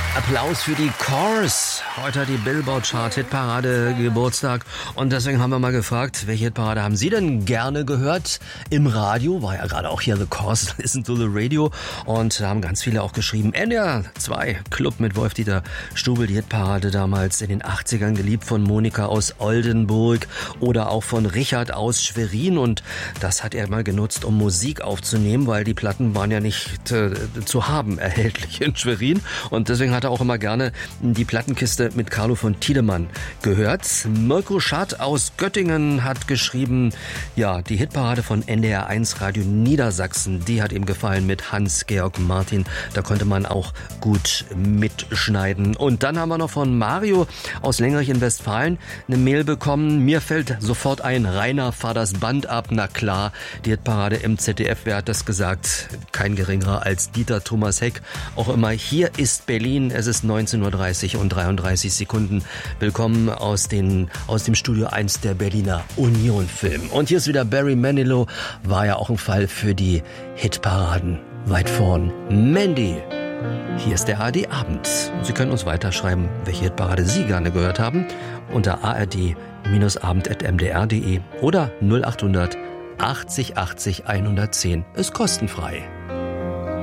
Applaus für die Corrs. Heute hat die Billboard Chart Hitparade Geburtstag und deswegen haben wir mal gefragt, welche Hitparade haben Sie denn gerne gehört im Radio? War ja gerade auch hier The Corrs, Listen to the Radio, und da haben ganz viele auch geschrieben. NDR 2 Club mit Wolf-Dieter Stubel, die Hitparade damals in den 80ern, geliebt von Monika aus Oldenburg oder auch von Richard aus Schwerin, und das hat er mal genutzt, um Musik aufzunehmen, weil die Platten waren ja nicht zu haben erhältlich in Schwerin, und deswegen hat er auch immer gerne die Plattenkiste mit Carlo von Tiedemann gehört. Mirko Schad aus Göttingen hat geschrieben, ja, die Hitparade von NDR 1 Radio Niedersachsen, die hat ihm gefallen mit Hans-Georg Martin. Da konnte man auch gut mitschneiden. Und dann haben wir noch von Mario aus Lengerich in Westfalen eine Mail bekommen. Mir fällt sofort ein, Rainer, fahr das Band ab. Na klar, die Hitparade im ZDF, wer hat das gesagt? Kein geringerer als Dieter Thomas Heck. Auch immer, hier ist Berlin. Es ist 19:30 und 33 Sekunden. Willkommen aus dem Studio 1 der Berliner Union Film. Und hier ist wieder Barry Manilow, war ja auch ein Fall für die Hitparaden. Weit vorn Mandy. Hier ist der ARD Abend. Und Sie können uns weiterschreiben, welche Hitparade Sie gerne gehört haben, unter ard-abend@mdr.de oder 0800 80 80 110. Ist kostenfrei.